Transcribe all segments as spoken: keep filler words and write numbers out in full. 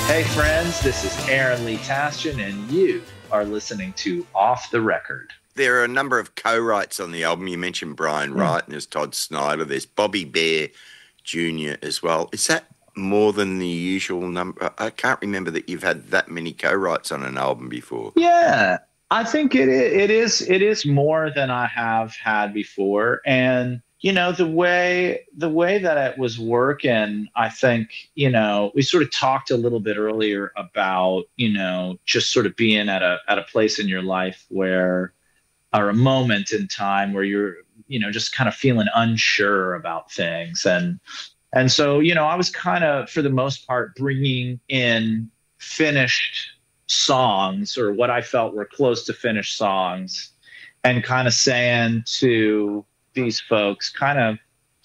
Hey friends, this is Aaron Lee Tasjan, and you are listening to Off the Record. There are a number of co-writes on the album. You mentioned Brian Wright, mm. and there's Todd Snyder, there's Bobby Bare Junior as well. Is that more than the usual number? I can't remember that you've had that many co-writes on an album before. Yeah, I think it it is it is more than I have had before, and you know, the way the way that it was working, I think, you know, we sort of talked a little bit earlier about, you know, just sort of being at a at a place in your life where, or a moment in time where you're, you know, just kind of feeling unsure about things. And and so, you know, I was kind of, for the most part, bringing in finished songs, or what I felt were close to finished songs, and kind of saying to these folks, kind of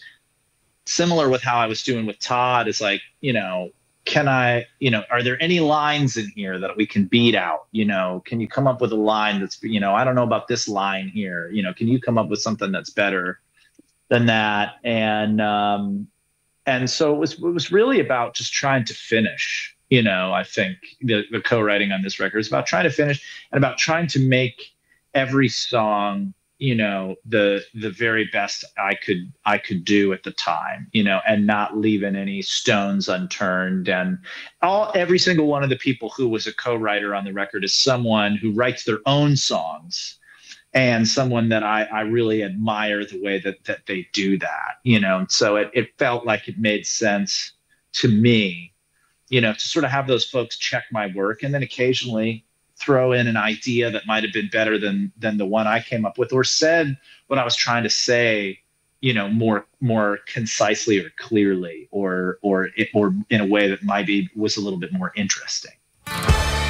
similar with how I was doing with Todd, is like, you know, can I, you know, are there any lines in here that we can beat out? You know, can you come up with a line that's, you know, I don't know about this line here, you know, can you come up with something that's better than that? And, um, and so it was, it was really about just trying to finish, you know, I think the, the co-writing on this record is about trying to finish and about trying to make every song, you know, the the very best I could I could do at the time, you know, and not leaving any stones unturned. And all every single one of the people who was a co-writer on the record is someone who writes their own songs, and someone that I, I really admire the way that that they do that, you know. And so it, it felt like it made sense to me, you know, to sort of have those folks check my work, and then occasionally throw in an idea that might have been better than than the one I came up with, or said what I was trying to say, you know, more more concisely or clearly, or or or in a way that maybe was a little bit more interesting.